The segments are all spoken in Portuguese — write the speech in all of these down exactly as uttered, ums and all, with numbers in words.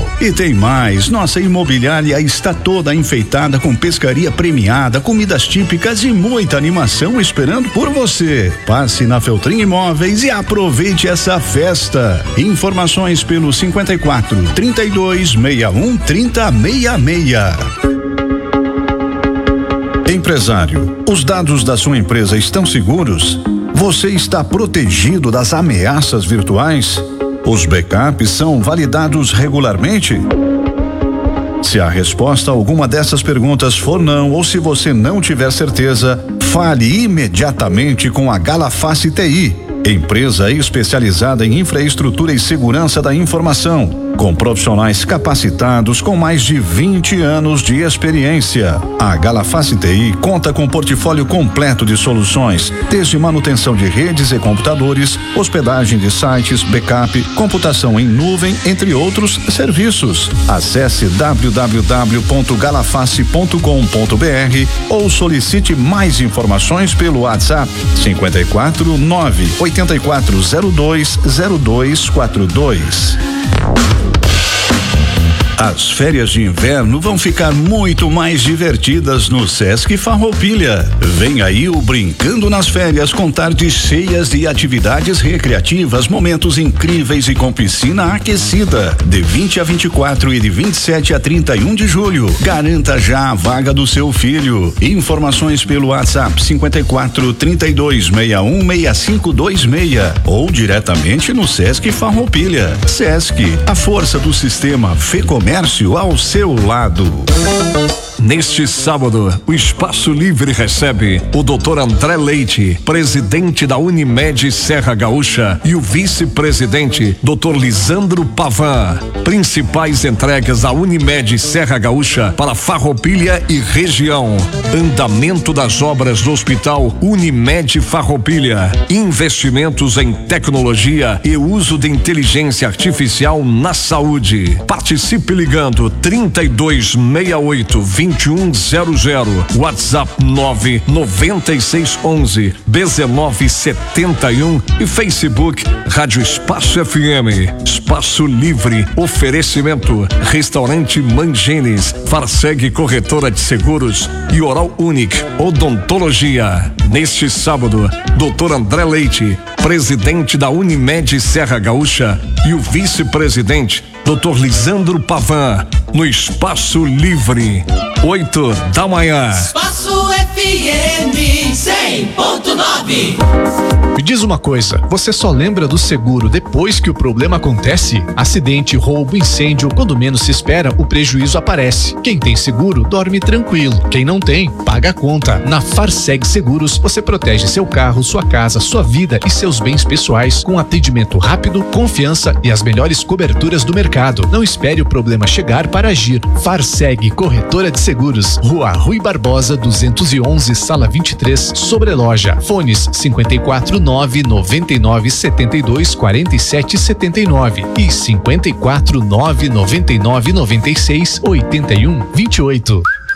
Natal. E tem mais, nossa imobiliária está toda enfeitada com pescaria premiada, comidas típicas e muita animação esperando por você. Passe na Feltrin Imóveis e aproveite essa festa. Informações pelo cinquenta e quatro, trinta e dois, sessenta e um, trinta, sessenta e seis. Empresário, os dados da sua empresa estão seguros? Você está protegido das ameaças virtuais? Os backups são validados regularmente? Se a resposta a alguma dessas perguntas for não, ou se você não tiver certeza, fale imediatamente com a Galaface T I, empresa especializada em infraestrutura e segurança da informação, com profissionais capacitados com mais de vinte anos de experiência. A Galaface T I conta com portfólio completo de soluções, desde manutenção de redes e computadores, hospedagem de sites, backup, computação em nuvem, entre outros serviços. Acesse w w w ponto galaface ponto com ponto b r ou solicite mais informações pelo WhatsApp cinquenta e quatro, nove oitenta e quatro zero dois zero dois quatro dois. As férias de inverno vão ficar muito mais divertidas no Sesc Farroupilha. Vem aí o Brincando nas Férias, com tardes cheias de atividades recreativas, momentos incríveis e com piscina aquecida. De vinte a vinte e quatro e de vinte e sete a trinta e um de julho. Garanta já a vaga do seu filho. Informações pelo WhatsApp cinquenta e quatro, trinta e dois, sessenta e um, sessenta e cinco vinte e seis ou diretamente no Sesc Farroupilha. Sesc, a força do sistema Fê Comércio ao seu lado. Neste sábado, o Espaço Livre recebe o doutor André Leite, presidente da Unimed Serra Gaúcha, e o vice-presidente, doutor Lisandro Pavan. Principais entregas da Unimed Serra Gaúcha para Farroupilha e região. Andamento das obras do Hospital Unimed Farroupilha. Investimentos em tecnologia e uso de inteligência artificial na saúde. Participe ligando trinta e dois, sessenta e oito, vinte e um zero zero, WhatsApp nove nove seis onze, dezenove setenta e um e Facebook Rádio Espaço F M. Espaço Livre, oferecimento Restaurante Mangines, Farseg Corretora de Seguros e Oral Unique Odontologia. Neste sábado, doutor André Leite, presidente da Unimed Serra Gaúcha, e o vice-presidente, doutor Lisandro Pavan, no Espaço Livre, oito da manhã. Espaço F M cem ponto nove. Me diz uma coisa, você só lembra do seguro depois que o problema acontece? Acidente, roubo, incêndio, quando menos se espera, o prejuízo aparece. Quem tem seguro, dorme tranquilo. Quem não tem, paga a conta. Na Farseg Seguros, você protege seu carro, sua casa, sua vida e seus bens pessoais com atendimento rápido, confiança e as melhores coberturas do mercado. Não espere o problema chegar para agir. Farseg Corretora de Seguros, Rua Rui Barbosa duzentos e onze, Sala vinte e três, Sobreloja. Fones cinquenta e quatro, nove noventa e nove, setenta e dois, quarenta e sete, setenta e nove e cinquenta e quatro, nove noventa e nove, noventa e seis, oitenta e um, vinte e oito.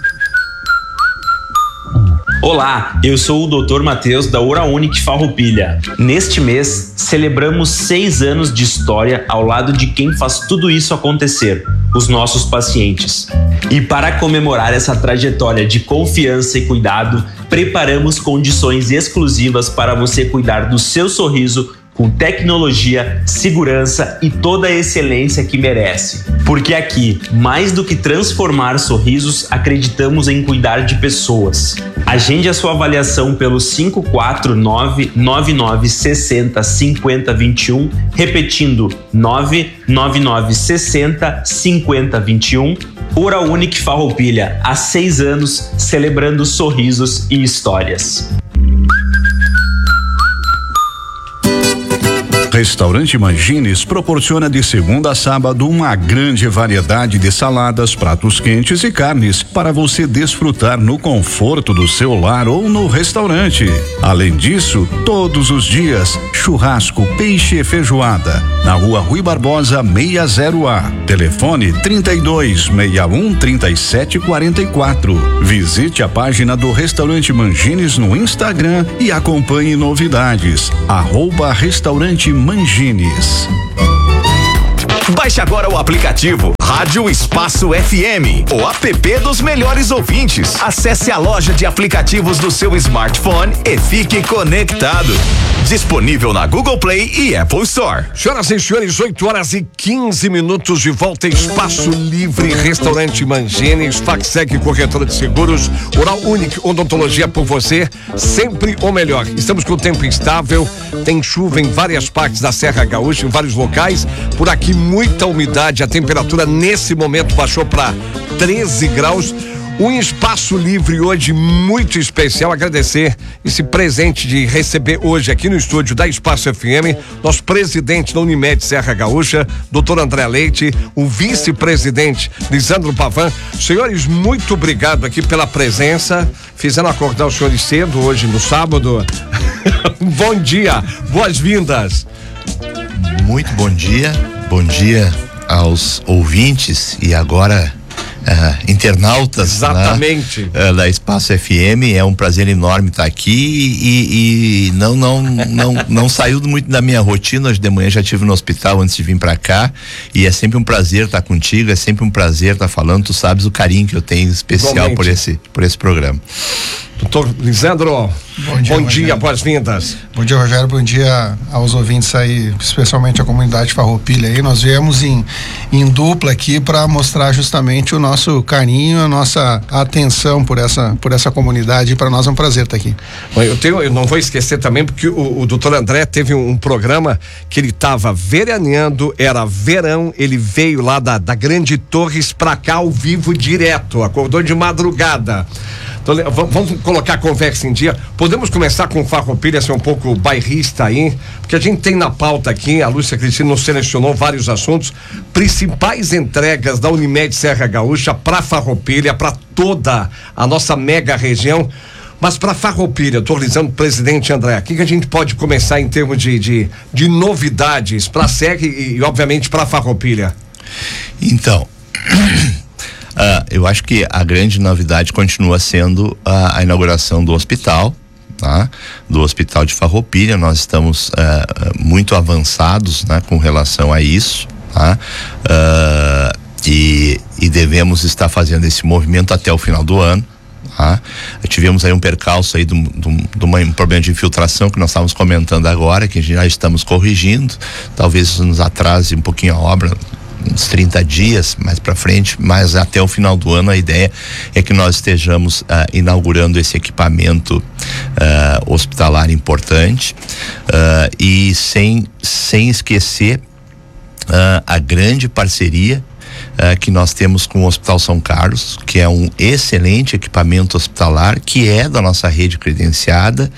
Olá, eu sou o doutor Matheus da Oral Unique Farroupilha. Neste mês, celebramos seis anos de história ao lado de quem faz tudo isso acontecer, os nossos pacientes. E para comemorar essa trajetória de confiança e cuidado, preparamos condições exclusivas para você cuidar do seu sorriso com tecnologia, segurança e toda a excelência que merece. Porque aqui, mais do que transformar sorrisos, acreditamos em cuidar de pessoas. Agende a sua avaliação pelo cinco quatro nove, nove nove seis zero, cinco zero dois um, repetindo nove nove nove seis zero, cinco zero dois um. Oral Unique Farroupilha, há seis anos, celebrando sorrisos e histórias. Restaurante Mangines proporciona de segunda a sábado uma grande variedade de saladas, pratos quentes e carnes para você desfrutar no conforto do seu lar ou no restaurante. Além disso, todos os dias, churrasco, peixe e feijoada. Na Rua Rui Barbosa sessenta A. Telefone trinta e dois, sessenta e um, trinta e sete, quarenta e quatro. Visite a página do Restaurante Mangines no Instagram e acompanhe novidades. Arroba Restaurante Mangines. Baixe agora o aplicativo Rádio Espaço F M, o app dos melhores ouvintes. Acesse a loja de aplicativos do seu smartphone e fique conectado. Disponível na Google Play e Apple Store. Senhoras e senhores, oito horas e quinze minutos de volta. Espaço Livre, Restaurante Mangini, Facseg Corretora de Seguros, Oral Unique, odontologia por você, sempre o melhor. Estamos com o tempo instável, tem chuva em várias partes da Serra Gaúcha, em vários locais. Por aqui, muita umidade, a temperatura nesse momento baixou para treze graus. Um espaço livre hoje muito especial. Agradecer esse presente de receber hoje aqui no estúdio da Espaço F M, nosso presidente da Unimed Serra Gaúcha, doutor André Leite, o vice-presidente Lisandro Pavan. Senhores, muito obrigado aqui pela presença. Fizeram acordar os senhores cedo hoje no sábado. Bom dia, boas-vindas. Muito bom dia, bom dia aos ouvintes e agora Uh, internautas, exatamente, né? uh, da Espaço F M. É um prazer enorme estar aqui e, e não não não não saiu muito da minha rotina. Hoje de manhã já estive no hospital antes de vir para cá e é sempre um prazer estar contigo, é sempre um prazer estar falando. Tu sabes o carinho que eu tenho especial Igualmente. por esse por esse programa. Doutor Lisandro, bom dia, bom dia, boas-vindas. Bom dia, Rogério, bom dia aos ouvintes aí, especialmente a comunidade Farroupilha aí. Nós viemos em, em dupla aqui para mostrar justamente o nosso carinho, a nossa atenção por essa, por essa comunidade, e para nós é um prazer estar aqui. Bom, eu, tenho, eu não vou esquecer também, porque o, o doutor André teve um, um programa que ele estava veraneando, era verão, ele veio lá da, da Grande Torres para cá ao vivo direto, acordou de madrugada. Então, vamos colocar a conversa em dia. Podemos começar com o Farroupilha, ser um pouco bairrista aí, porque a gente tem na pauta aqui, a Lúcia Cristina nos selecionou vários assuntos, principais entregas da Unimed Serra Gaúcha para Farroupilha, para toda a nossa mega região. Mas para Farroupilha, estou lisando o presidente André, o que, que a gente pode começar em termos de, de, de novidades para a Serra e, e obviamente para Farroupilha? Então, Uh, eu acho que a grande novidade continua sendo a, a inauguração do hospital, tá? Do hospital de Farroupilha. Nós estamos uh, muito avançados, né, com relação a isso, tá? Uh, e, e devemos estar fazendo esse movimento até o final do ano. Tá? Tivemos aí um percalço aí de, de, de uma, um problema de infiltração que nós estávamos comentando agora, que já estamos corrigindo. Talvez isso nos atrase um pouquinho a obra, uns trinta dias mais para frente, mas até o final do ano a ideia é que nós estejamos uh, inaugurando esse equipamento uh, hospitalar importante, uh, e sem, sem esquecer uh, a grande parceria Uh, que nós temos com o Hospital São Carlos, que é um excelente equipamento hospitalar, que é da nossa rede credenciada,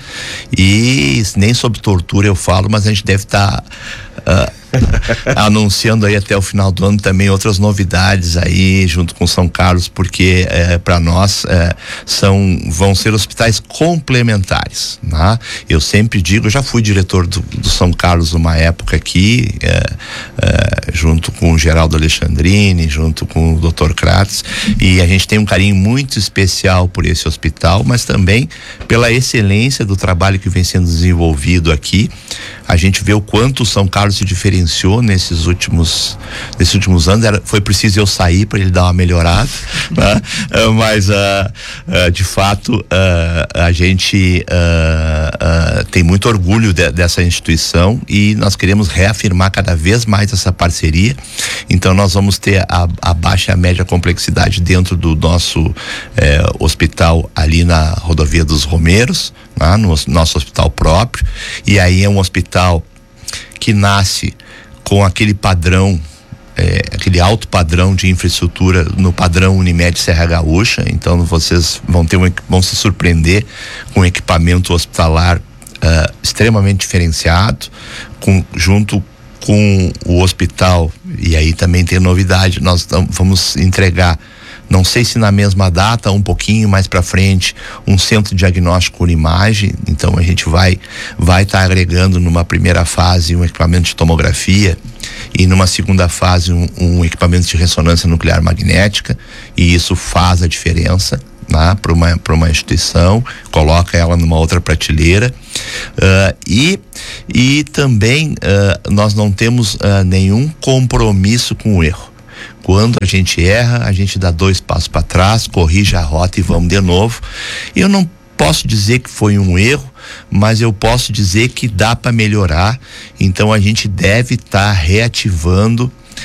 e nem sobre tortura eu falo, mas a gente deve estar tá, uh, anunciando aí até o final do ano também outras novidades aí junto com São Carlos, porque eh, para nós eh, são vão ser hospitais complementares, né? Eu sempre digo, eu já fui diretor do, do São Carlos uma época aqui, eh, eh, junto com o Geraldo Alexandrini, junto com o doutor Kratz, e a gente tem um carinho muito especial por esse hospital, mas também pela excelência do trabalho que vem sendo desenvolvido aqui. A gente vê o quanto o São Carlos se diferenciou nesses últimos nesses últimos anos. Era, foi preciso eu sair para ele dar uma melhorada, né? uh, mas uh, uh, de fato uh, a gente uh, uh, tem muito orgulho de, dessa instituição, e nós queremos reafirmar cada vez mais essa parceria. Então nós vamos ter a, a baixa e a média complexidade dentro do nosso eh, hospital ali na rodovia dos Romeiros, né? No nosso hospital próprio, e aí é um hospital que nasce com aquele padrão, é, aquele alto padrão de infraestrutura no padrão Unimed Serra Gaúcha. Então vocês vão ter um, vão se surpreender com um equipamento hospitalar uh, extremamente diferenciado, com, junto com o hospital. E aí também tem novidade, nós tam, vamos entregar, não sei se na mesma data, um pouquinho mais para frente, um centro de diagnóstico por imagem. Então a gente vai vai estar tá agregando numa primeira fase um equipamento de tomografia e numa segunda fase um, um equipamento de ressonância nuclear magnética, e isso faz a diferença, né, para uma para uma instituição, coloca ela numa outra prateleira. Uh, e e também uh, nós não temos uh, nenhum compromisso com o erro. Quando a gente erra, a gente dá dois passos para trás, corrige a rota e vamos de novo. Eu não posso dizer que foi um erro, mas eu posso dizer que dá para melhorar. Então a gente deve estar tá reativando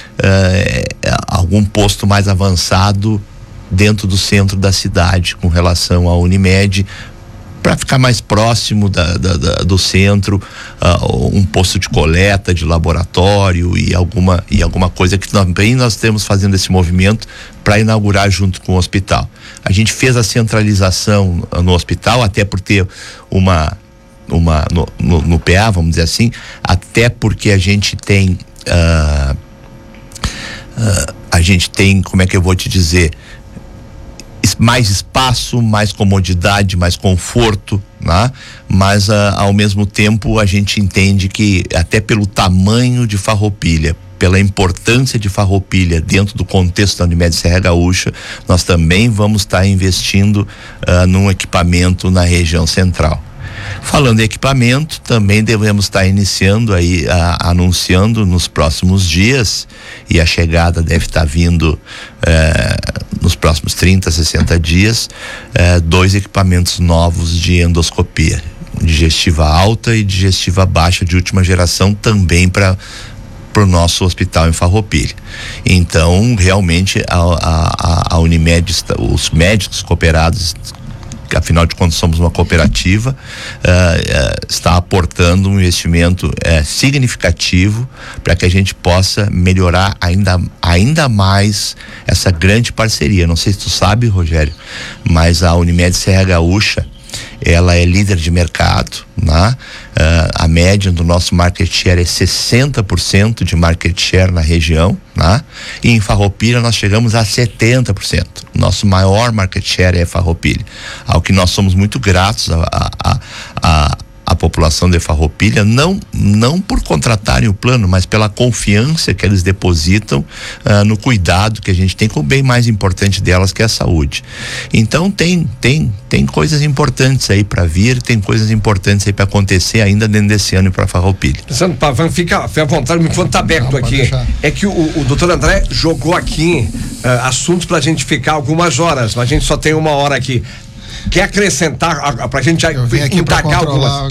uh, algum posto mais avançado dentro do centro da cidade com relação à Unimed, para ficar mais próximo da, da, da, do centro, uh, um posto de coleta, de laboratório e alguma, e alguma coisa que também nós temos fazendo esse movimento para inaugurar junto com o hospital. A gente fez a centralização no hospital, até por ter uma, uma no, no, no P A, vamos dizer assim, até porque a gente tem uh, uh, a gente tem, como é que eu vou te dizer, mais espaço, mais comodidade, mais conforto, né? Mas uh, ao mesmo tempo a gente entende que até pelo tamanho de Farroupilha, pela importância de Farroupilha dentro do contexto da Unimed Serra Gaúcha, nós também vamos estar tá investindo uh, num equipamento na região central. Falando em equipamento, também devemos estar iniciando aí, a, anunciando nos próximos dias, e a chegada deve estar vindo eh, nos próximos trinta, sessenta dias, eh, dois equipamentos novos de endoscopia, digestiva alta e digestiva baixa de última geração, também para para o nosso hospital em Farroupilha. Então, realmente, a, a, a Unimed, os médicos cooperados, afinal de contas somos uma cooperativa, uh, uh, está aportando um investimento uh, significativo para que a gente possa melhorar ainda, ainda mais essa grande parceria. Não sei se tu sabe, Rogério, mas a Unimed Serra Gaúcha, ela é líder de mercado, né? Uh, a média do nosso market share é sessenta por cento de market share na região, né? E em Farroupilha nós chegamos a setenta por cento. Nosso maior market share é Farroupilha, ao que nós somos muito gratos a, a, a, a a população de Farroupilha, não, não por contratarem o plano, mas pela confiança que eles depositam uh, no cuidado que a gente tem com o bem mais importante delas, que é a saúde. Então tem, tem, tem coisas importantes aí para vir, tem coisas importantes aí para acontecer ainda dentro desse ano para Farroupilha. Pensando, Pavan, fica, fica à vontade, o microfone tá aberto não, aqui. É que o, o doutor André jogou aqui uh, assuntos pra gente ficar algumas horas, mas a gente só tem uma hora aqui. Quer acrescentar a, a, pra gente já emplacar algumas?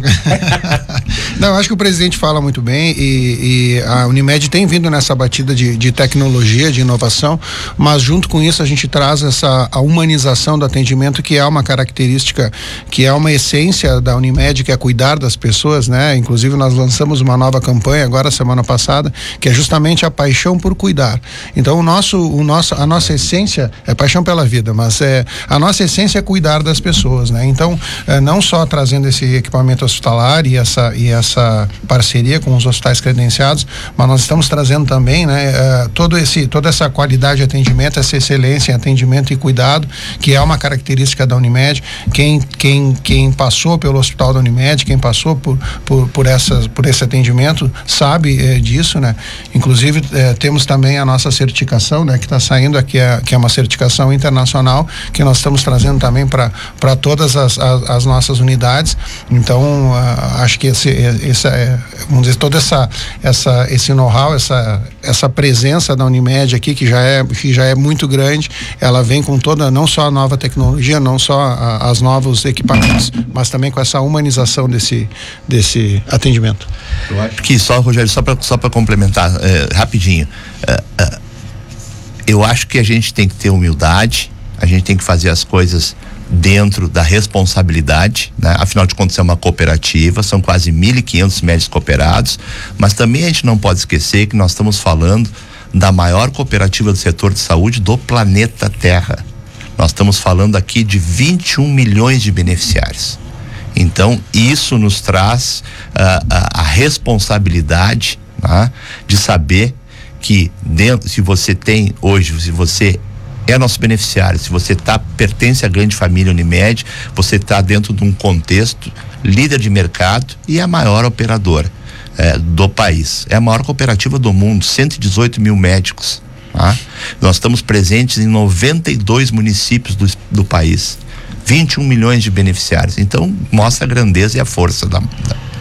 Não, eu acho que o presidente fala muito bem e, e a Unimed tem vindo nessa batida de, de tecnologia, de inovação, mas junto com isso a gente traz essa a humanização do atendimento, que é uma característica, que é uma essência da Unimed, que é cuidar das pessoas, né? Inclusive nós lançamos uma nova campanha agora semana passada, que é justamente a paixão por cuidar. Então o nosso, o nosso, a nossa essência é paixão pela vida, mas é a nossa essência é cuidar das pessoas, né? Então, eh, não só trazendo esse equipamento hospitalar e essa, e essa parceria com os hospitais credenciados, mas nós estamos trazendo também, né, eh, todo esse, toda essa qualidade de atendimento, essa excelência em atendimento e cuidado, que é uma característica da Unimed. Quem, quem, quem passou pelo hospital da Unimed, quem passou por, por, por, essas, por esse atendimento, sabe eh, disso, né? Inclusive, eh, temos também a nossa certificação, né, que está saindo aqui, é, que é uma certificação internacional, que nós estamos trazendo também para para todas as, as, as nossas unidades. Então, uh, acho que esse, esse é, vamos dizer, toda essa, essa esse know-how, essa, essa presença da Unimed aqui, que já é, que já é muito grande, ela vem com toda, não só a nova tecnologia, não só a, as novos equipamentos, mas também com essa humanização desse, desse atendimento. Eu acho que só, Rogério, só para só para complementar, é, rapidinho, é, é, eu acho que a gente tem que ter humildade, a gente tem que fazer as coisas dentro da responsabilidade, né? Afinal de contas é uma cooperativa, são quase mil e quinhentos médicos cooperados, mas também a gente não pode esquecer que nós estamos falando da maior cooperativa do setor de saúde do planeta Terra. Nós estamos falando aqui de vinte e um milhões de beneficiários. Então isso nos traz uh, a, a responsabilidade, né? De saber que dentro, se você tem hoje, se você é nosso beneficiário, se você tá, pertence à grande família Unimed, você está dentro de um contexto líder de mercado e a maior operadora é, do país. É a maior cooperativa do mundo, cento e dezoito mil médicos. Tá? Nós estamos presentes em noventa e dois municípios do, do país, vinte e um milhões de beneficiários. Então mostra a grandeza e a força da, da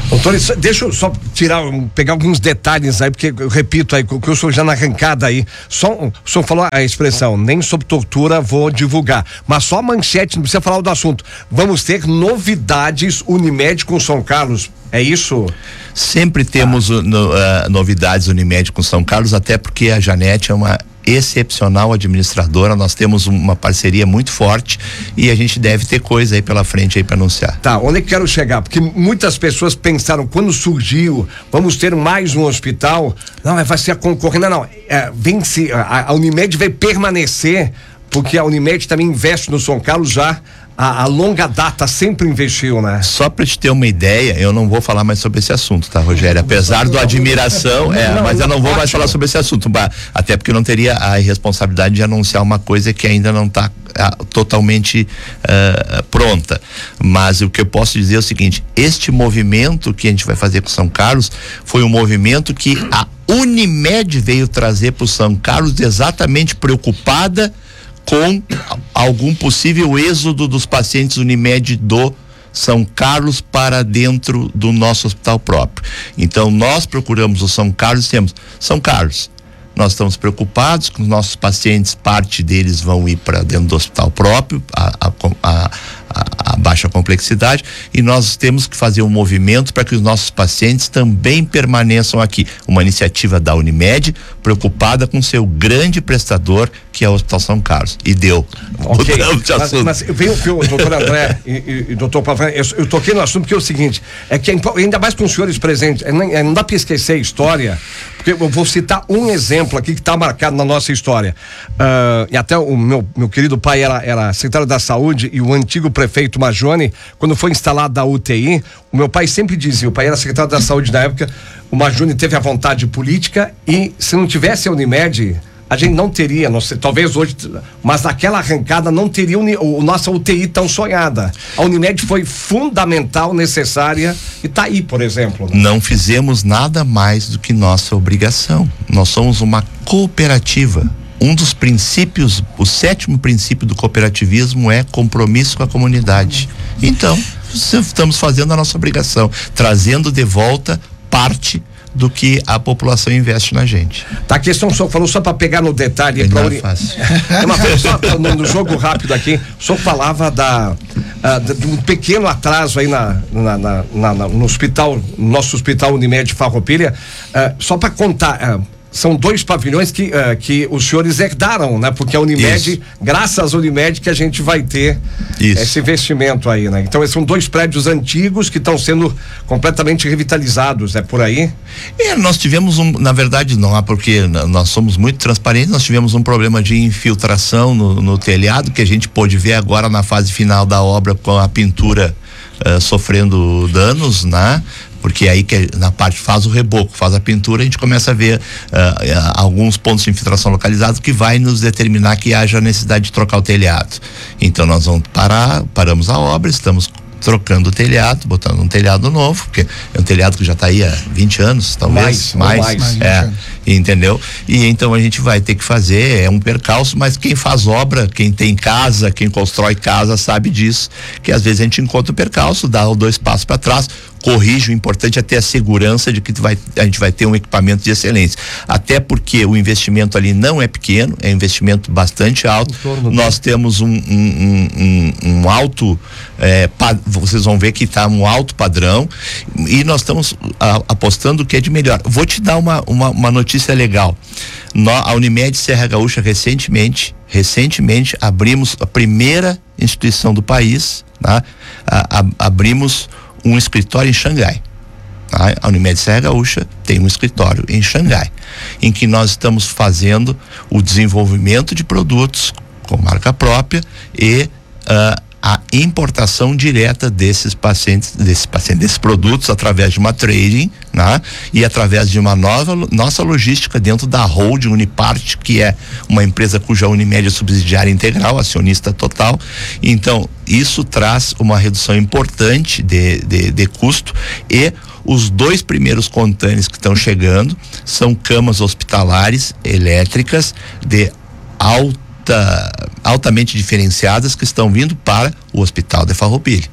Doutor, deixa eu só tirar, pegar alguns detalhes aí, porque eu repito aí, que eu sou já na arrancada aí, só, o senhor falou a expressão, nem sob tortura vou divulgar, mas só a manchete, não precisa falar do assunto, vamos ter novidades Unimed com São Carlos, é isso? Sempre temos ah. no, uh, novidades Unimed com São Carlos, até porque a Janete é uma excepcional administradora, nós temos uma parceria muito forte e a gente deve ter coisa aí pela frente aí para anunciar. Tá, onde é que quero chegar? Porque muitas pessoas pensaram, quando surgiu, vamos ter mais um hospital, não, vai ser a concorrência, não, não é, vence, a, a Unimed vai permanecer, porque a Unimed também investe no São Carlos já A, a longa data, sempre investiu, né? Só para te ter uma ideia, eu não vou falar mais sobre esse assunto, tá, Rogério? Apesar do admiração, é, não, mas eu não vou mais falar sobre esse assunto, até porque eu não teria a irresponsabilidade de anunciar uma coisa que ainda não está uh, totalmente uh, pronta. Mas o que eu posso dizer é o seguinte: este movimento que a gente vai fazer com São Carlos foi um movimento que a Unimed veio trazer para o São Carlos, exatamente preocupada com algum possível êxodo dos pacientes Unimed do São Carlos para dentro do nosso hospital próprio. Então nós procuramos o São Carlos e temos, São Carlos, nós estamos preocupados com os nossos pacientes, parte deles vão ir para dentro do hospital próprio, a, a, a, a, a baixa complexidade, e nós temos que fazer um movimento para que os nossos pacientes também permaneçam aqui. Uma iniciativa da Unimed, preocupada com seu grande prestador, que é o Hospital São Carlos. E deu. Ok, mas, mas veio o doutor André e, e, e doutor Paulo, eu, eu toquei no assunto porque é o seguinte, é que ainda mais com os senhores presentes, é, é, não dá para esquecer a história, porque eu vou citar um exemplo aqui que está marcado na nossa história. Uh, e até o meu, meu querido pai era, era secretário da Saúde, e o antigo prefeito Majone, quando foi instalado a U T I, o meu pai sempre dizia, o pai era secretário da Saúde na época, o Majone teve a vontade política, e se não tivesse a Unimed, a gente não teria, não sei, talvez hoje, mas naquela arrancada não teria o, o nossa U T I tão sonhada. A Unimed foi fundamental, necessária, e está aí, por exemplo. Né? Não fizemos nada mais do que nossa obrigação. Nós somos uma cooperativa. Um dos princípios, o sétimo princípio do cooperativismo é compromisso com a comunidade. Então, estamos fazendo a nossa obrigação, trazendo de volta parte do que a população investe na gente. Tá, a questão o senhor falou só para pegar no detalhe. Não é fácil. É uma coisa só no, no jogo rápido aqui, o senhor falava da, uh, de um pequeno atraso aí na, na, na, na, na no hospital, nosso hospital Unimed Farroupilha, uh, só para contar, uh, são dois pavilhões que, uh, que os senhores herdaram, né? Porque a Unimed, Isso. graças à Unimed que a gente vai ter Isso. esse investimento aí, né? Então, esses são dois prédios antigos que estão sendo completamente revitalizados, é por aí? É, nós tivemos um, na verdade não, é porque nós somos muito transparentes, nós tivemos um problema de infiltração no, no telhado, que a gente pôde ver agora na fase final da obra, com a pintura uh, sofrendo danos, né? Porque aí que na parte faz o reboco, faz a pintura, a gente começa a ver uh, uh, alguns pontos de infiltração localizados que vai nos determinar que haja necessidade de trocar o telhado. Então nós vamos parar, paramos a obra, estamos trocando o telhado, botando um telhado novo, porque é um telhado que já está aí há vinte anos, talvez mais, mais, mais é, entendeu? E então a gente vai ter que fazer, é um percalço, mas quem faz obra, quem tem casa, quem constrói casa sabe disso, que às vezes a gente encontra o percalço, dá dois passos para trás, corrige. O importante é ter a segurança de que vai, a gente vai ter um equipamento de excelência, até porque o investimento ali não é pequeno, é um investimento bastante alto. Nós temos um, um, um, um alto é, pa, vocês vão ver que está um alto padrão, e nós estamos a, apostando o que é de melhor. Vou te dar uma, uma, uma notícia legal. No, a Unimed Serra Gaúcha recentemente recentemente abrimos a primeira instituição do país, tá? a, a, abrimos um escritório em Xangai. Tá? A Unimed Serra Gaúcha tem um escritório em Xangai, em que nós estamos fazendo o desenvolvimento de produtos com marca própria e uh, a importação direta desses pacientes, desses pacientes, desses produtos através de uma trading, né? E através de uma nova nossa logística dentro da holding Unipart, que é uma empresa cuja Unimed é subsidiária integral, acionista total. Então isso traz uma redução importante de, de, de custo, e os dois primeiros contêineres que estão chegando são camas hospitalares elétricas de alta altamente diferenciadas, que estão vindo para o Hospital de Farroupilha.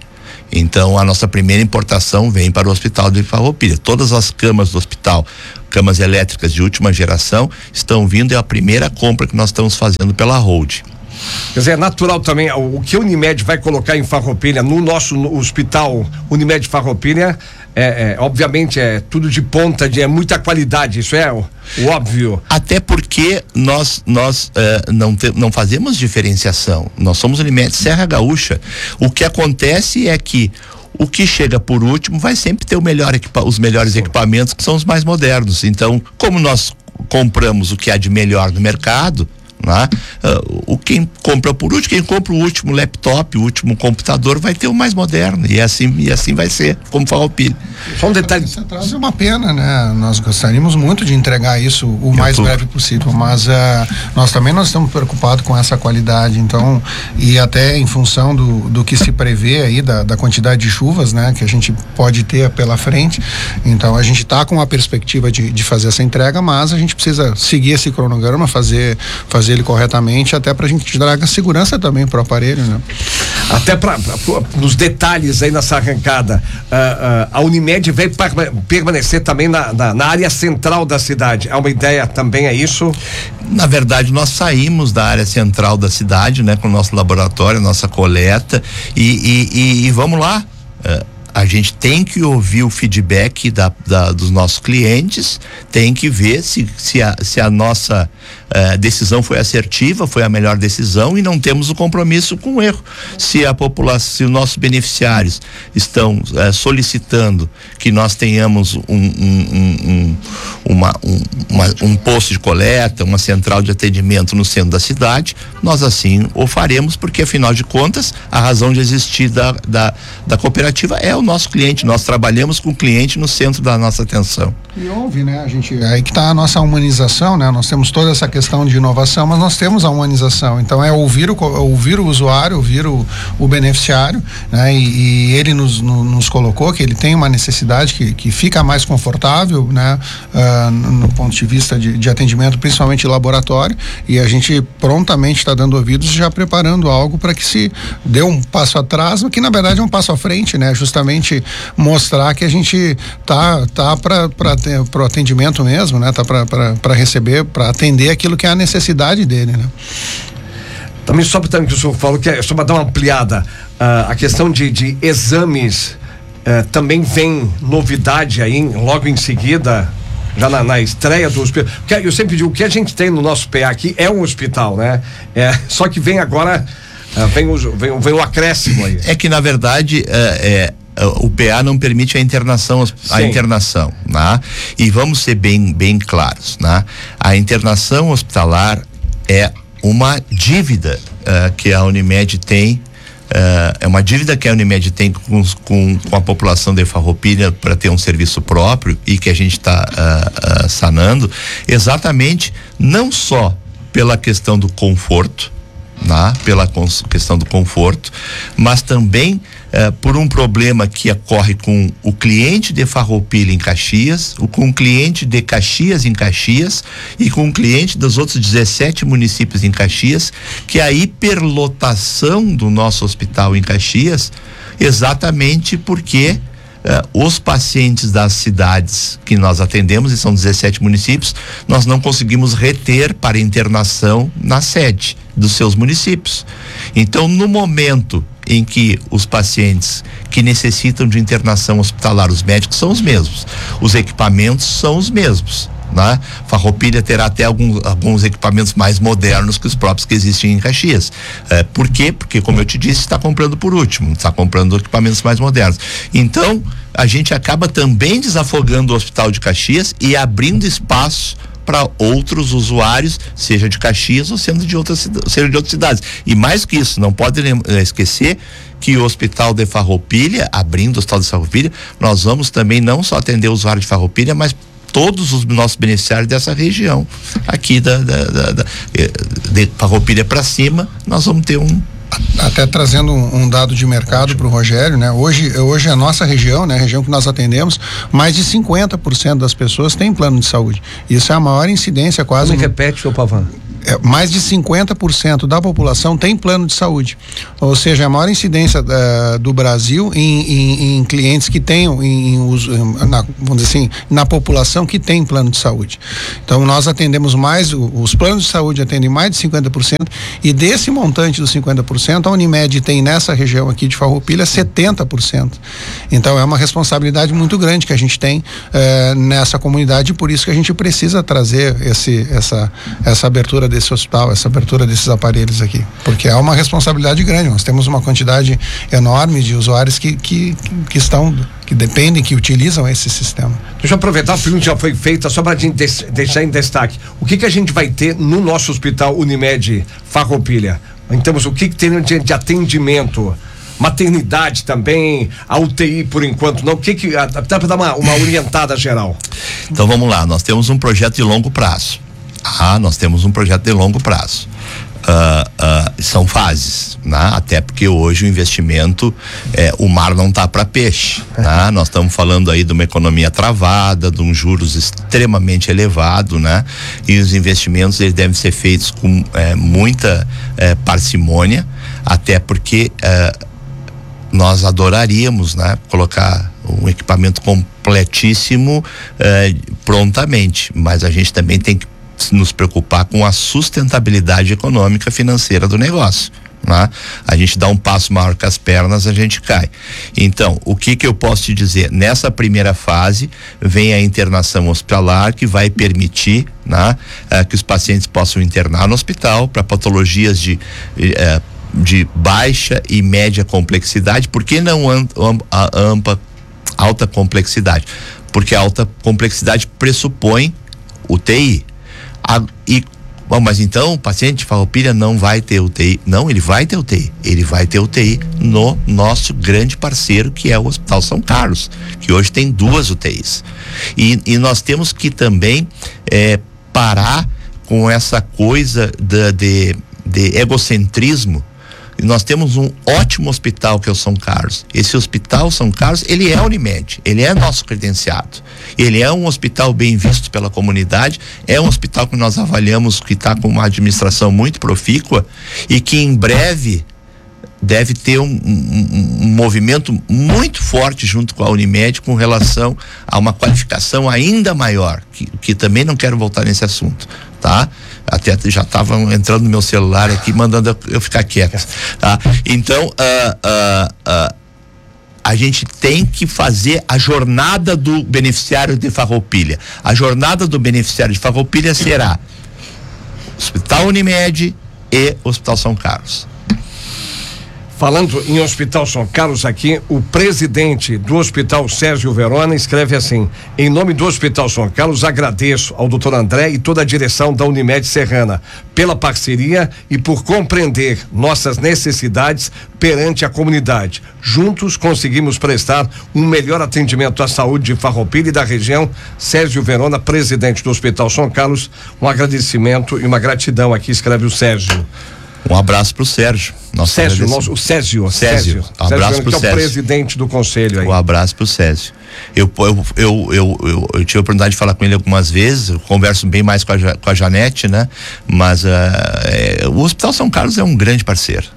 Então a nossa primeira importação vem para o Hospital de Farroupilha. Todas as camas do hospital, camas elétricas de última geração, estão vindo, é a primeira compra que nós estamos fazendo pela Hold. Quer dizer, é natural também, o, o que a Unimed vai colocar em Farroupilha, no nosso no hospital Unimed Farroupilha, é, é, obviamente é tudo de ponta, de, é muita qualidade, isso é o, o óbvio. Até porque nós, nós uh, não, te, não fazemos diferenciação, nós somos Unimed Serra Gaúcha. O que acontece é que o que chega por último vai sempre ter o melhor equipa- os melhores Sim. equipamentos, que são os mais modernos. Então, como nós compramos o que há de melhor no mercado, né? Uh, o quem compra por último, quem compra o último laptop, o último computador, vai ter o mais moderno, e assim, e assim vai ser, como Farroupilha. Só um detalhe. Esse atraso é uma pena, né? Nós gostaríamos muito de entregar isso o mais tô... breve possível, mas uh, nós também nós estamos preocupados com essa qualidade, então, e até em função do, do que se prevê aí, da, da quantidade de chuvas, né? Que a gente pode ter pela frente, então a gente está com a perspectiva de, de fazer essa entrega, mas a gente precisa seguir esse cronograma, fazer, fazer ele corretamente, até para a gente dar segurança também para o aparelho, né? Até para nos detalhes aí nessa arrancada, uh, uh, a Unimed vai par- permanecer também na, na, na área central da cidade. É uma ideia também, é isso? Na verdade, nós saímos da área central da cidade, né, com o nosso laboratório, nossa coleta, e, e, e, e vamos lá. Uh, A gente tem que ouvir o feedback da, da, dos nossos clientes, tem que ver se, se, a, se a nossa uh, decisão foi assertiva, foi a melhor decisão, e não temos o compromisso com o erro. Se a população, se os nossos beneficiários estão uh, solicitando que nós tenhamos um, um, um, um, uma, um, uma, um posto de coleta, uma central de atendimento no centro da cidade, nós assim o faremos, porque afinal de contas a razão de existir da, da, da cooperativa é o nosso cliente, nós trabalhamos com o cliente no centro da nossa atenção. E houve, né, a gente, aí que está a nossa humanização, né, nós temos toda essa questão de inovação, mas nós temos a humanização, então é ouvir o, ouvir o usuário, ouvir o, o beneficiário, né, e, e ele nos, no, nos colocou que ele tem uma necessidade que, que fica mais confortável, né, uh, no, no ponto de vista de, de atendimento, principalmente laboratório, e a gente prontamente está dando ouvidos, já preparando algo para que se dê um passo atrás, que na verdade é um passo à frente, né, justamente mostrar que a gente tá, tá para o atendimento mesmo, né? Tá para receber, para atender aquilo que é a necessidade dele, né? Também sobre também que o senhor falou, que é só para dar uma ampliada, uh, a questão de, de exames, uh, também vem novidade aí, logo em seguida, já na, na estreia do hospital. Porque eu sempre digo, o que a gente tem no nosso P A aqui é um hospital, né? É, só que vem agora, uh, vem, o, vem, vem o acréscimo aí. É que na verdade, é, é o P A não permite a internação, a Sim. internação, né? E vamos ser bem, bem claros, né? A internação hospitalar é uma dívida uh, que a Unimed tem, uh, é uma dívida que a Unimed tem com, com, com a população de Farroupilha para ter um serviço próprio e que a gente está uh, uh, sanando, exatamente não só pela questão do conforto, né? Pela cons- questão do conforto, mas também Uh, por um problema que ocorre com o cliente de Farroupilha em Caxias, o, com o cliente de Caxias em Caxias e com o cliente dos outros dezessete municípios em Caxias, que é a hiperlotação do nosso hospital em Caxias, exatamente porque uh, os pacientes das cidades que nós atendemos, e são dezessete municípios, nós não conseguimos reter para internação na sede dos seus municípios. Então, no momento em que os pacientes que necessitam de internação hospitalar, os médicos são os mesmos, os equipamentos são os mesmos, né? Farroupilha terá até alguns, alguns equipamentos mais modernos que os próprios que existem em Caxias. É, por quê? Porque, como eu te disse, está comprando por último, está comprando equipamentos mais modernos. Então, a gente acaba também desafogando o Hospital de Caxias e abrindo espaço para outros usuários, seja de Caxias ou sendo de outras, seja de outras cidades. E mais que isso, não pode esquecer que o Hospital de Farroupilha, abrindo o Hospital de Farroupilha, nós vamos também não só atender o usuário de Farroupilha, mas todos os nossos beneficiários dessa região, aqui da, da, da, da de Farroupilha para cima, nós vamos ter um até trazendo um, um dado de mercado para o Rogério, né? Hoje, hoje a nossa região, né? A região que nós atendemos, mais de cinquenta por cento das pessoas têm plano de saúde. Isso é a maior incidência quase. Me repete, seu Pavan. mais de cinquenta por cento da população tem plano de saúde, ou seja, a maior incidência uh, do Brasil em, em, em clientes que tenham, em, em uso, na, vamos dizer assim, na população que tem plano de saúde. Então nós atendemos mais, os planos de saúde atendem mais de cinquenta por cento, e desse montante dos cinquenta por cento, a Unimed tem nessa região aqui de Farroupilha setenta por cento. Então é uma responsabilidade muito grande que a gente tem uh, nessa comunidade, e por isso que a gente precisa trazer esse, essa, essa abertura desse hospital, essa abertura desses aparelhos aqui, porque é uma responsabilidade grande. Nós temos uma quantidade enorme de usuários que, que, que estão, que dependem, que utilizam esse sistema. Deixa eu aproveitar, a pergunta já foi feita, só para deixar em destaque. O que que a gente vai ter no nosso hospital Unimed Farroupilha? Então, o que que tem de, de atendimento? Maternidade também, a U T I por enquanto não, o que que, dá para dar uma, uma orientada geral? Então vamos lá, nós temos um projeto de longo prazo. Ah, nós temos um projeto de longo prazo. Uh, uh, são fases, né? Até porque hoje o investimento, é, o mar não tá para peixe, né? Nós estamos falando aí de uma economia travada, de um juros extremamente elevado, né? E os investimentos eles devem ser feitos com é, muita é, parcimônia, até porque é, nós adoraríamos, né? Colocar um equipamento completíssimo é, prontamente, mas a gente também tem que nos preocupar com a sustentabilidade econômica financeira do negócio, né? A gente dá um passo maior que as pernas, a gente cai. Então, o que que eu posso te dizer? Nessa primeira fase vem a internação hospitalar, que vai permitir, né, eh, que os pacientes possam internar no hospital para patologias de eh, de baixa e média complexidade. Por que não am, am, a ampla, alta complexidade? Porque a alta complexidade pressupõe U T I. A, e, bom, mas então o paciente de Farroupilha não vai ter U T I. Não, ele vai ter U T I. Ele vai ter U T I no nosso grande parceiro, que é o Hospital São Carlos, que hoje tem duas U T Is. E, e nós temos que também é, parar com essa coisa de, de, de egocentrismo. E nós temos um ótimo hospital que é o São Carlos. Esse hospital São Carlos, ele é Unimed, ele é nosso credenciado. Ele é um hospital bem visto pela comunidade, é um hospital que nós avaliamos que está com uma administração muito profícua e que em breve deve ter um, um, um movimento muito forte junto com a Unimed com relação a uma qualificação ainda maior, que, que também não quero voltar nesse assunto, tá? Até já estavam entrando no meu celular aqui, mandando eu, eu ficar quieto, tá? Então, uh, uh, uh, a gente tem que fazer a jornada do beneficiário de Farroupilha. A jornada do beneficiário de Farroupilha será Hospital Unimed e Hospital São Carlos. Falando em Hospital São Carlos aqui, o presidente do Hospital Sérgio Verona escreve assim: em nome do Hospital São Carlos, agradeço ao doutor André e toda a direção da Unimed Serrana pela parceria e por compreender nossas necessidades perante a comunidade. Juntos conseguimos prestar um melhor atendimento à saúde de Farroupilha e da região. Sérgio Verona, presidente do Hospital São Carlos, um agradecimento e uma gratidão aqui, escreve o Sérgio. Um abraço pro Sérgio. Nosso Sérgio, nosso, o Sérgio. Sérgio. Sérgio. Um abraço Sérgio, pro que Sérgio. é o presidente do conselho aí. Um abraço pro Sérgio. Eu, eu, eu, eu, eu, eu tive a oportunidade de falar com ele algumas vezes, eu converso bem mais com a, com a Janete, né? Mas uh, é, o Hospital São Carlos é um grande parceiro.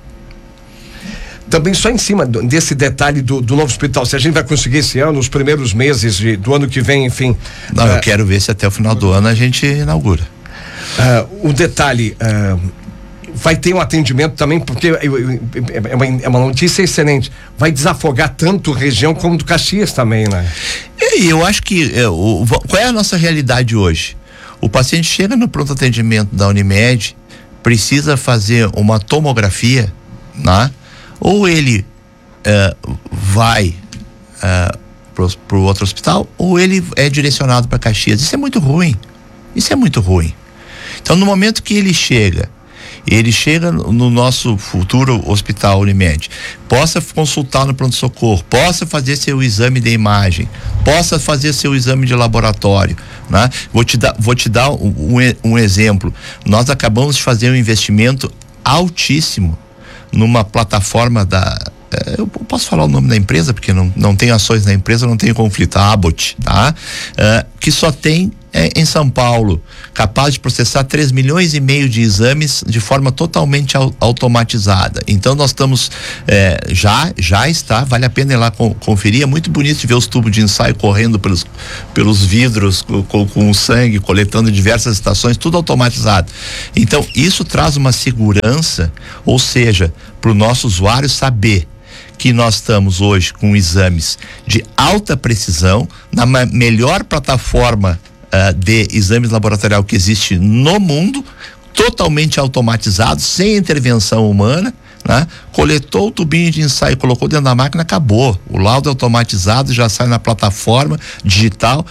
Também só em cima desse detalhe do, do novo hospital, se a gente vai conseguir esse ano, os primeiros meses de, do ano que vem, enfim. Não, uh, eu quero ver se até o final do ano a gente inaugura. Uh, o detalhe, uh, vai ter um atendimento também, porque é uma, é uma notícia excelente, vai desafogar tanto região como do Caxias também, né? E eu acho que, é, o, qual é a nossa realidade hoje? O paciente chega no pronto atendimento da Unimed, precisa fazer uma tomografia, né? Ou ele é, vai é, pro, pro outro hospital, ou ele é direcionado para Caxias. Isso é muito ruim, isso é muito ruim. Então, no momento que ele chega ele chega no nosso futuro hospital Unimed, possa consultar no pronto-socorro, possa fazer seu exame de imagem, possa fazer seu exame de laboratório, né? Vou te dar, vou te dar um, um exemplo. Nós acabamos de fazer um investimento altíssimo numa plataforma da, eu posso falar o nome da empresa porque não, não tenho ações na empresa, não tenho conflito, a Abbott, tá? Uh, que só tem é, em São Paulo, capaz de processar três milhões e meio de exames de forma totalmente au- automatizada. Então nós estamos, é, já, já está, vale a pena ir lá com, conferir, é muito bonito de ver os tubos de ensaio correndo pelos, pelos vidros, com, com, com o sangue, coletando diversas estações, tudo automatizado. Então isso traz uma segurança, ou seja, para o nosso usuário saber que nós estamos hoje com exames de alta precisão, na ma- melhor plataforma uh, de exames laboratorial que existe no mundo, totalmente automatizado, sem intervenção humana, né? Coletou o tubinho de ensaio, colocou dentro da máquina, acabou. O laudo é automatizado, já sai na plataforma digital,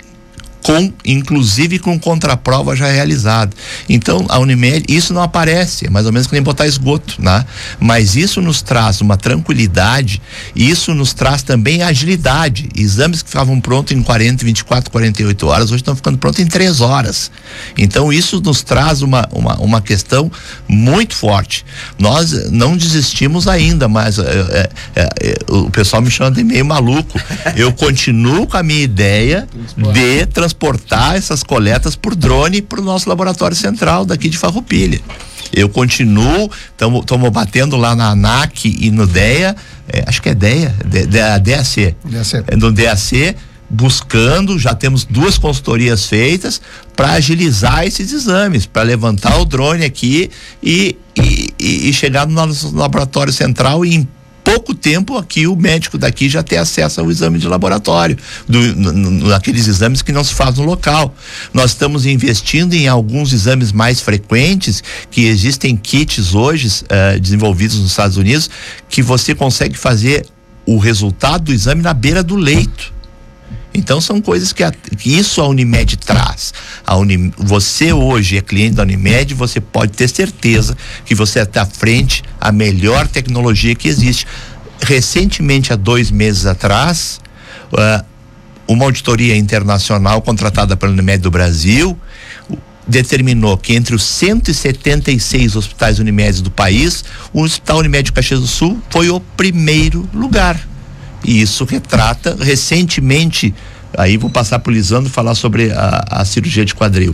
com, inclusive com contraprova já realizada. Então a Unimed, isso não aparece, é mais ou menos que nem botar esgoto, né? Mas isso nos traz uma tranquilidade, isso nos traz também agilidade. Exames que ficavam prontos em quarenta, vinte e quatro, quarenta e oito horas, hoje estão ficando prontos em três horas. Então isso nos traz uma, uma, uma questão muito forte. Nós não desistimos ainda, mas é, é, é, o pessoal me chama de meio maluco. Eu continuo com a minha ideia de transportar essas coletas por drone para o nosso laboratório central daqui de Farroupilha. Eu continuo, estamos batendo lá na ANAC e no DEA, é, acho que é DEA, de, de, D A C, D A C. É, no D A C, buscando, já temos duas consultorias feitas para agilizar esses exames, para levantar o drone aqui e, e, e chegar no nosso laboratório central e em pouco tempo aqui o médico daqui já tem acesso ao exame de laboratório, do, no, no, naqueles exames que não se faz no local. Nós estamos investindo em alguns exames mais frequentes, que existem kits hoje uh, desenvolvidos nos Estados Unidos, que você consegue fazer o resultado do exame na beira do leito. Então são coisas que, a, que isso a Unimed traz. A Unim, você hoje é cliente da Unimed, você pode ter certeza que você está à frente à melhor tecnologia que existe. Recentemente, há dois meses atrás, uh, uma auditoria internacional contratada pela Unimed do Brasil determinou que entre os cento e setenta e seis hospitais Unimed do país, o Hospital Unimed de Caxias do Sul foi o primeiro lugar. E isso retrata recentemente, aí vou passar para o Lisandro falar sobre a, a cirurgia de quadril.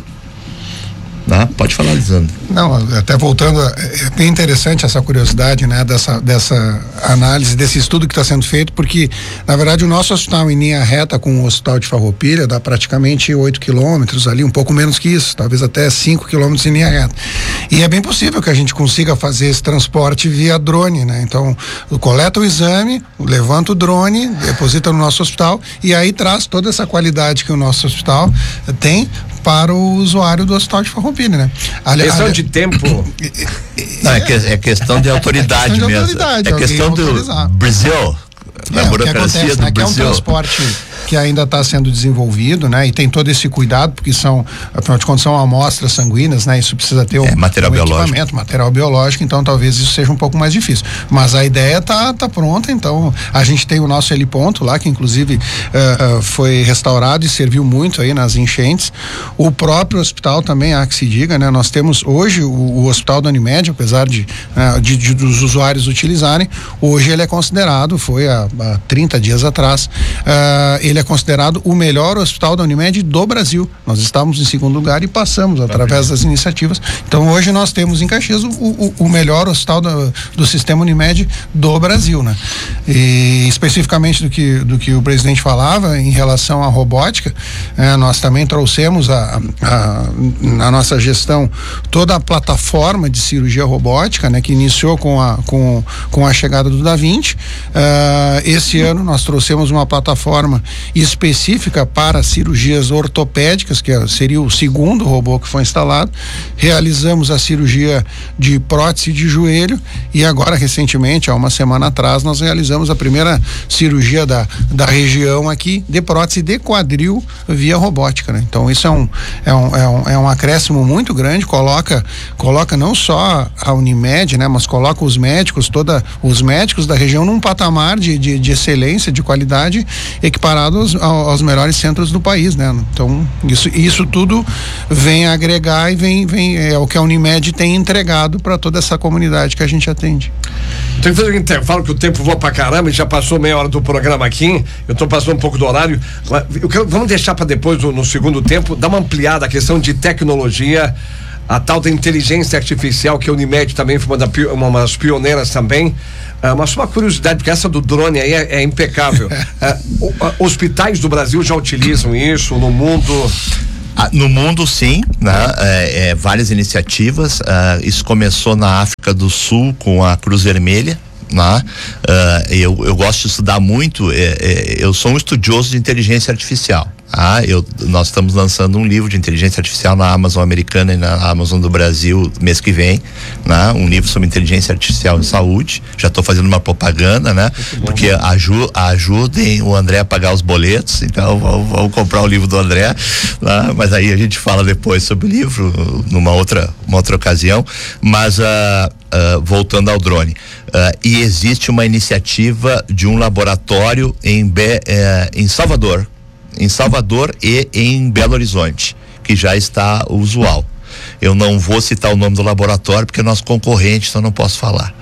Ah, pode falar, Lisandro. Não, até voltando, é bem interessante essa curiosidade, né, dessa, dessa análise, desse estudo que está sendo feito, porque, na verdade, o nosso hospital em linha reta com o hospital de Farroupilha dá praticamente oito quilômetros ali, um pouco menos que isso, talvez até cinco quilômetros em linha reta. E é bem possível que a gente consiga fazer esse transporte via drone, né? Então, coleta o exame, levanta o drone, deposita no nosso hospital e aí traz toda essa qualidade que o nosso hospital tem para o usuário do hospital de Farroupilha, né? Ali, questão ali, de tempo. Não, é, que, é questão de autoridade é questão de mesmo. autoridade, é questão do autorizar. Brasil. Na É, burocracia acontece, do né, que é um Brasil. transporte que ainda está sendo desenvolvido, né? E tem todo esse cuidado, porque são, afinal de contas, são amostras sanguíneas, né? Isso precisa ter um, é, material um biológico. equipamento, material biológico, então talvez isso seja um pouco mais difícil. Mas a ideia tá, tá pronta, então a gente tem o nosso heliponto lá, que inclusive uh, uh, foi restaurado e serviu muito aí nas enchentes. O próprio hospital também, há que se diga, né? Nós temos hoje o, o hospital da Unimed, apesar de, uh, de, de dos usuários utilizarem, hoje ele é considerado, foi há, há trinta dias atrás, uh, ele é considerado o melhor hospital da Unimed do Brasil. Nós estávamos em segundo lugar e passamos através das iniciativas. Então hoje nós temos em Caxias o, o, o melhor hospital do, do sistema Unimed do Brasil, né? E especificamente do que, do que o presidente falava em relação à robótica, eh, nós também trouxemos a, a, a nossa gestão toda a plataforma de cirurgia robótica, né? Que iniciou com a, com, com a chegada do Da Vinci. Uh, esse ano nós trouxemos uma plataforma específica para cirurgias ortopédicas, que seria o segundo robô que foi instalado. Realizamos a cirurgia de prótese de joelho e agora, recentemente, há uma semana atrás, nós realizamos a primeira cirurgia da, da região aqui de prótese de quadril via robótica, né? Então isso é um, é um, é um, é um acréscimo muito grande, coloca, coloca não só a Unimed, né? Mas coloca os médicos, toda, os médicos da região num patamar de, de, de excelência, de qualidade, equiparado aos, aos melhores centros do país, né? Então, isso, isso tudo vem agregar e vem, vem, é o que a Unimed tem entregado para toda essa comunidade que a gente atende. Tem que fazer um intervalo que o tempo voa pra caramba e já passou meia hora do programa aqui. Eu tô passando um pouco do horário. Eu quero, vamos deixar para depois, no, no segundo tempo, dar uma ampliada a questão de tecnologia, a tal da inteligência artificial, que a Unimed também foi uma, da, uma das pioneiras também. Uh, mas uma curiosidade, porque essa do drone aí é, é impecável. uh, uh, hospitais do Brasil já utilizam isso no mundo? Ah, no mundo, sim, né? É, é, várias iniciativas. Ah, isso começou na África do Sul com a Cruz Vermelha. Né? Uh, eu, eu gosto de estudar muito. É, é, eu sou um estudioso de inteligência artificial. Ah, eu, nós estamos lançando um livro de inteligência artificial na Amazon americana e na Amazon do Brasil mês que vem, né? Um livro sobre inteligência artificial em saúde. Já estou fazendo uma propaganda, né? Porque aju, ajudem o André a pagar os boletos, então vamos, vamos comprar o livro do André, né? Mas aí a gente fala depois sobre o livro numa outra, uma outra ocasião. Mas uh, uh, voltando ao drone, uh, e existe uma iniciativa de um laboratório em, Be, uh, em Salvador em Salvador e em Belo Horizonte, que já está usual. Eu não vou citar o nome do laboratório porque é nosso concorrente, então não posso falar.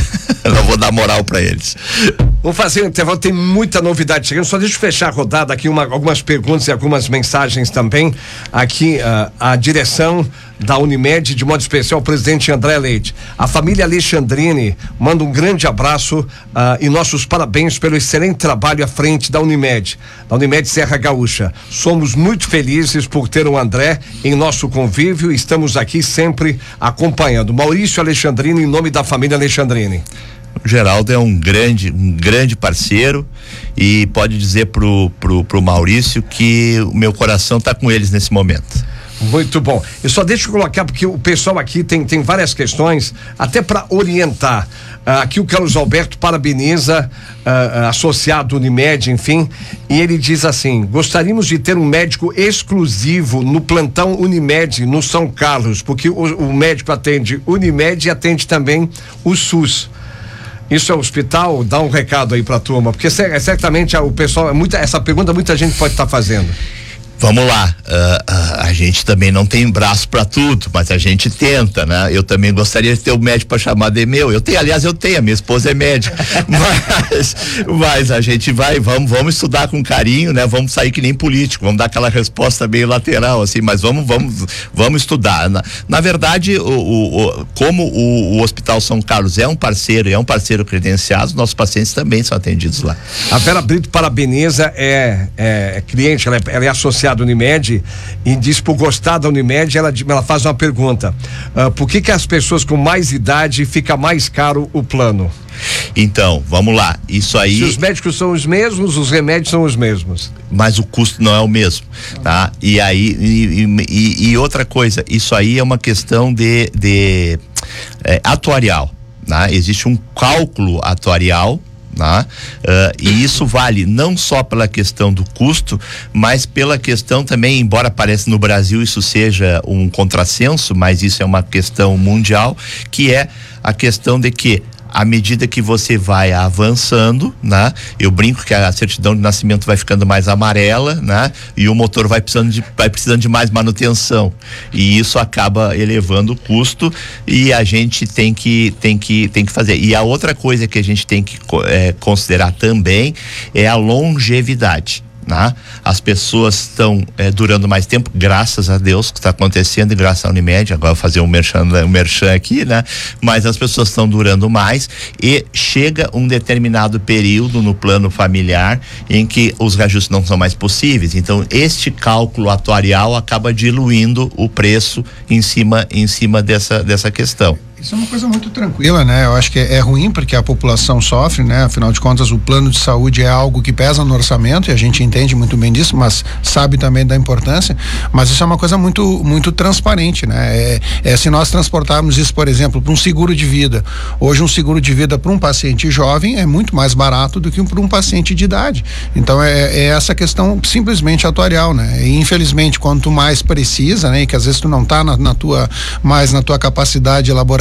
Não vou dar moral para eles. Vou fazer um intervalo, tem muita novidade chegando. Só deixa eu fechar a rodada aqui, uma, algumas perguntas e algumas mensagens também. Aqui, uh, a direção da Unimed, de modo especial, o presidente André Leite. A família Alexandrini manda um grande abraço uh, e nossos parabéns pelo excelente trabalho à frente da Unimed, da Unimed Serra Gaúcha. Somos muito felizes por ter o André em nosso convívio e estamos aqui sempre acompanhando. Maurício Alexandrini, em nome da família Alexandrini. O Geraldo é um grande, um grande parceiro e pode dizer pro, pro, pro Maurício que o meu coração está com eles nesse momento. Muito bom. Eu só deixo eu colocar, porque o pessoal aqui tem, tem várias questões, até para orientar. Uh, aqui o Carlos Alberto parabeniza, uh, uh, associado Unimed, enfim, e ele diz assim: gostaríamos de ter um médico exclusivo no plantão Unimed, no São Carlos, porque o, o médico atende Unimed e atende também o SUS. Isso é o hospital? Dá um recado aí pra turma, porque certamente o pessoal, muita, essa pergunta muita gente pode estar tá fazendo. Vamos lá, uh, uh, a gente também não tem braço para tudo, mas a gente tenta, né? Eu também gostaria de ter um médico para chamar de meu. Eu tenho, aliás, eu tenho, a minha esposa é médica, mas, mas a gente vai, vamos, vamos estudar com carinho, né? Vamos sair que nem político, vamos dar aquela resposta meio lateral, assim, mas vamos, vamos, vamos estudar. Na, na verdade, o, o, o, como o, o Hospital São Carlos é um parceiro, é um parceiro credenciado, nossos pacientes também são atendidos lá. A Vera Brito parabeniza, é, é cliente, ela é, ela é associada da Unimed e diz por gostar da Unimed, ela, ela faz uma pergunta: uh, por que que as pessoas com mais idade fica mais caro o plano? Então, vamos lá, isso aí... Se os médicos são os mesmos, os remédios são os mesmos. Mas o custo não é o mesmo, tá? E aí, e, e, e outra coisa, isso aí é uma questão de, de é, atuarial, né? Existe um cálculo atuarial, né? Uh, e isso vale não só pela questão do custo, mas pela questão também, embora pareça no Brasil isso seja um contrassenso, mas isso é uma questão mundial, que é a questão de que à medida que você vai avançando, né? Eu brinco que a certidão de nascimento vai ficando mais amarela, né? E o motor vai precisando de, vai precisando de mais manutenção. E isso acaba elevando o custo e a gente tem que, tem que, tem que fazer. E a outra coisa que a gente tem que é, considerar também é a longevidade. Né? As pessoas estão é, durando mais tempo, graças a Deus que está acontecendo e graças à Unimed. Agora vou fazer um merchan, um merchan aqui, né? Mas as pessoas estão durando mais e chega um determinado período no plano familiar em que os reajustes não são mais possíveis. Então este cálculo atuarial acaba diluindo o preço em cima, em cima dessa, dessa questão. Isso é uma coisa muito tranquila, né? Eu acho que é, é ruim porque a população sofre, né? Afinal de contas, o plano de saúde é algo que pesa no orçamento e a gente entende muito bem disso, mas sabe também da importância. Mas isso é uma coisa muito, muito transparente, né? É, é se nós transportarmos isso, por exemplo, para um seguro de vida. Hoje, um seguro de vida para um paciente jovem é muito mais barato do que para um paciente de idade. Então, é, é essa questão simplesmente atuarial, né? E, infelizmente, quanto mais precisa, né? E que às vezes tu não tá na, na tua, mais na tua capacidade elaborativa,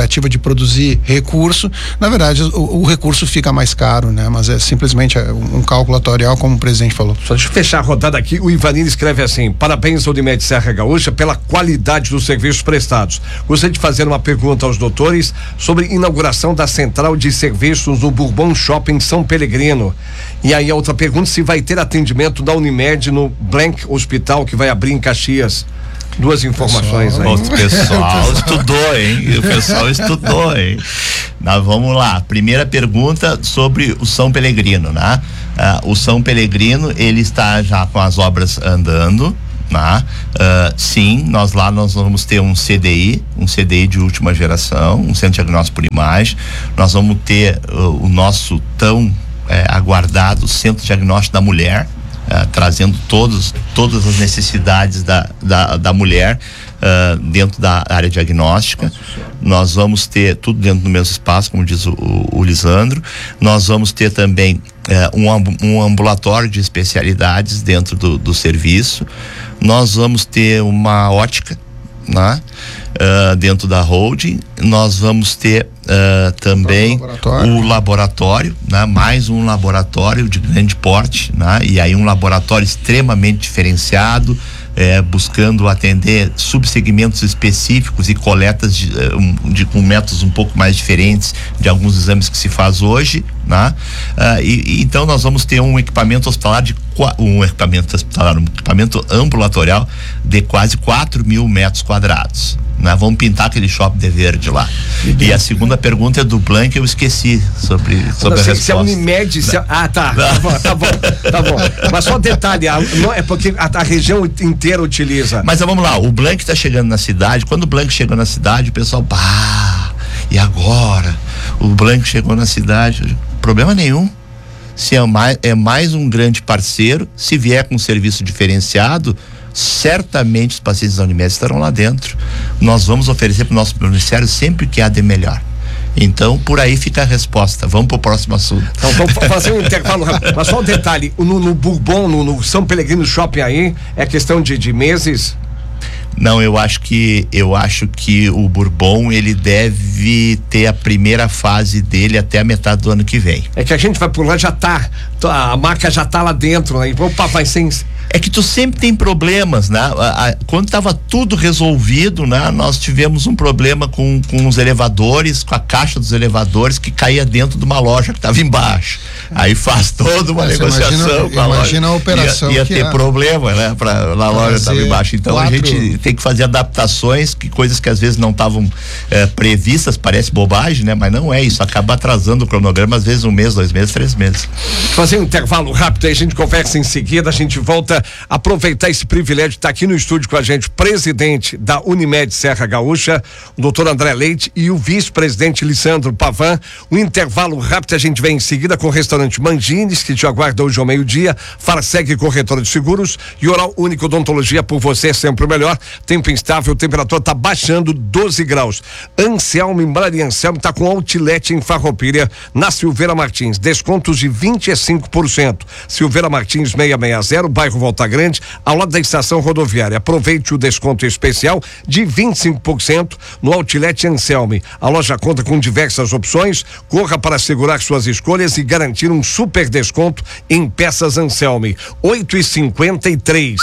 tentativa de produzir recurso, na verdade o, o recurso fica mais caro, né? Mas é simplesmente um cálculo atuarial, como o presidente falou. Só deixa eu fechar a rodada aqui. O Ivanino escreve assim: parabéns ao Unimed Serra Gaúcha pela qualidade dos serviços prestados. Gostaria de fazer uma pergunta aos doutores sobre inauguração da central de serviços no Bourbon Shopping São Pelegrino. E aí a outra pergunta, se vai ter atendimento da Unimed no Blank Hospital, que vai abrir em Caxias. Duas informações pessoal, aí. O pessoal estudou, hein? O pessoal estudou, hein? Nós vamos lá. Primeira pergunta sobre o São Pelegrino, né? Ah, o São Pelegrino, ele está já com as obras andando, né? Uh, sim, nós lá nós vamos ter um C D I, um C D I de última geração, um centro de diagnóstico por imagem. Nós vamos ter uh, o nosso tão eh, aguardado centro de diagnóstico da mulher, Uh, trazendo todos, todas as necessidades da, da, da mulher uh, dentro da área diagnóstica. Nós vamos ter tudo dentro do mesmo espaço, como diz o, o, o Lisandro. Nós vamos ter também uh, um, um ambulatório de especialidades dentro do, do serviço. Nós vamos ter uma ótica, né? Uh, dentro da holding. Nós vamos ter uh, também o laboratório, o laboratório, né? Mais um laboratório de grande porte, né? E aí um laboratório extremamente diferenciado, eh, buscando atender subsegmentos específicos e coletas de, um, de, com métodos um pouco mais diferentes de alguns exames que se faz hoje, né? Uh, e, e então nós vamos ter um equipamento hospitalar de um equipamento hospitalar, um equipamento ambulatorial de quase quatro mil metros quadrados. Né? Vamos pintar aquele shopping de verde lá. E a segunda pergunta é do Blank, eu esqueci sobre, sobre não, a se, resposta. Se a Unimed, se a, ah, tá, tá bom, tá bom, tá bom. Mas só um detalhe, a, não, é porque a, a região inteira utiliza. Mas vamos lá, o Blank está chegando na cidade. Quando o Blank chegou na cidade, o pessoal, pá, e agora? O Blank chegou na cidade, problema nenhum. Se é mais, é mais um grande parceiro, se vier com um serviço diferenciado, certamente os pacientes da Unimed estarão lá dentro. Nós vamos oferecer para o nosso beneficiário sempre o que há de melhor. Então, por aí fica a resposta. Vamos para o próximo assunto. Então, vamos fazer um intervalo rápido. Mas só um detalhe, no, no Bourbon, no, no São Pelegrino Shopping aí, é questão de, de meses? Não, eu acho que eu acho que o Bourbon, ele deve ter a primeira fase dele até a metade do ano que vem. É que a gente vai por lá, já tá, a marca já tá lá dentro, né? Opa, vai sem... É que tu sempre tem problemas, né? A, a, quando estava tudo resolvido, né? Nós tivemos um problema com, com os elevadores, com a caixa dos elevadores que caía dentro de uma loja que estava embaixo. Aí faz toda uma Você negociação imagina, com a imagina loja. a operação. Ia, ia que ter é. problema, né? Pra, na loja estava embaixo. Então quatro... a gente tem que fazer adaptações, que coisas que às vezes não estavam eh, previstas, parece bobagem, né? Mas não é isso, acaba atrasando o cronograma, às vezes um mês, dois meses, três meses. Fazer um intervalo rápido aí, a gente conversa em seguida, a gente volta. Aproveitar esse privilégio de estar aqui no estúdio com a gente, presidente da Unimed Serra Gaúcha, o doutor André Leite, e o vice-presidente Lisandro Pavan. Um intervalo rápido, a gente vem em seguida com o restaurante Mangines, que te aguarda hoje ao meio-dia, Farsegue Corretora de Seguros e Oral Único Odontologia, por você sempre o melhor. Tempo instável, temperatura está baixando doze graus. Anselmo, Embraer Anselmo está com outlet em Farroupilha, na Silveira Martins, descontos de vinte e cinco por cento. Silveira Martins seiscentos e sessenta, bairro Volta Grande, ao lado da estação rodoviária. Aproveite o desconto especial de vinte e cinco por cento no Outlet Anselme. A loja conta com diversas opções. Corra para assegurar suas escolhas e garantir um super desconto em peças Anselme. oito e cinquenta e três.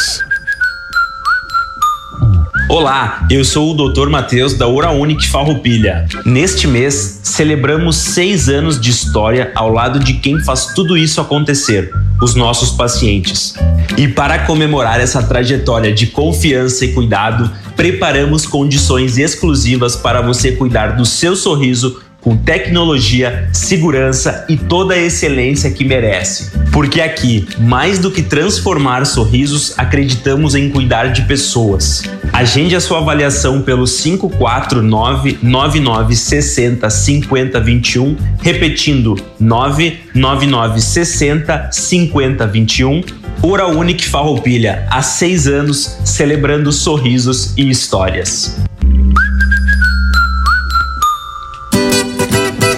Olá, eu sou o doutor Matheus da Oral Unique Farroupilha. Neste mês, celebramos seis anos de história ao lado de quem faz tudo isso acontecer, os nossos pacientes. E para comemorar essa trajetória de confiança e cuidado, preparamos condições exclusivas para você cuidar do seu sorriso com tecnologia, segurança e toda a excelência que merece. Porque aqui, mais do que transformar sorrisos, acreditamos em cuidar de pessoas. Agende a sua avaliação pelo cinco quatro nove, nove nove seis zero, cinco zero dois um, repetindo nove nove nove seis zero, cinco zero dois um. Oral Unique Farroupilha, há seis anos, celebrando sorrisos e histórias.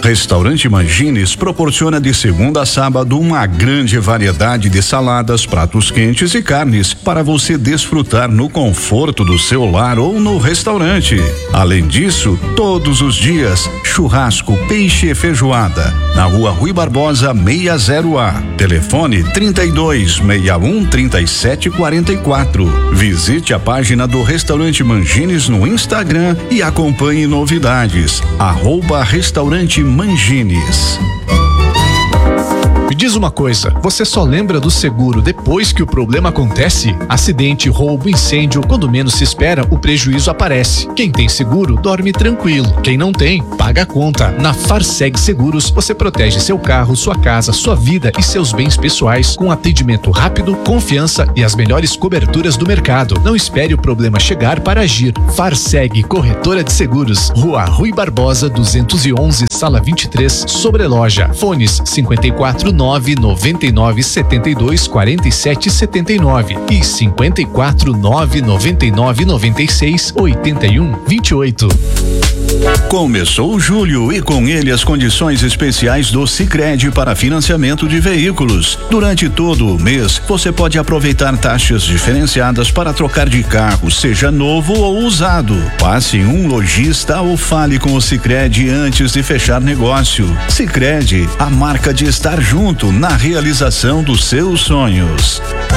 Restaurante Mangines proporciona de segunda a sábado uma grande variedade de saladas, pratos quentes e carnes para você desfrutar no conforto do seu lar ou no restaurante. Além disso, todos os dias, churrasco, peixe e feijoada. Na rua Rui Barbosa seiscentos A. Telefone trinta e dois, sessenta e um, trinta e sete, quarenta e quatro. Visite a página do Restaurante Mangines no Instagram e acompanhe novidades. Arroba Restaurante Mangines. Me diz uma coisa, você só lembra do seguro depois que o problema acontece? Acidente, roubo, incêndio, quando menos se espera, o prejuízo aparece. Quem tem seguro, dorme tranquilo. Quem não tem, paga a conta. Na Farseg Seguros, você protege seu carro, sua casa, sua vida e seus bens pessoais com atendimento rápido, confiança e as melhores coberturas do mercado. Não espere o problema chegar para agir. Farseg Corretora de Seguros, Rua Rui Barbosa duzentos e onze, Sala vinte e três, Sobreloja. Fones cinquenta e quatro, nove noventa e nove, setenta e dois, quarenta e sete, setenta e nove e cinquenta e quatro, nove noventa e nove, noventa e seis, oitenta e um, vinte e oito. Começou julho e com ele as condições especiais do Sicredi para financiamento de veículos. Durante todo o mês, você pode aproveitar taxas diferenciadas para trocar de carro, seja novo ou usado. Passe em um lojista ou fale com o Sicredi antes de fechar negócio. Sicredi, a marca de estar junto na realização dos seus sonhos.